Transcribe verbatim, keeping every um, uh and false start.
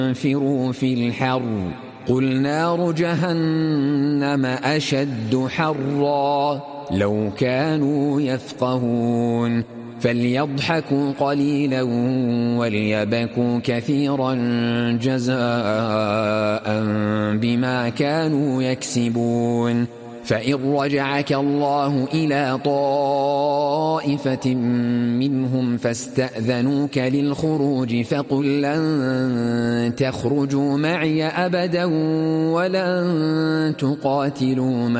انفروا في الحر قل نار جهنم أشد حرا لو كانوا يفقهون فليضحكوا قليلا وليبكوا كثيرا جزاء بما كانوا يكسبون فإن رجعك الله إلى طائفة منهم فاستأذنوك للخروج فقل لن تخرجوا معي أبدا ولن تقاتلوا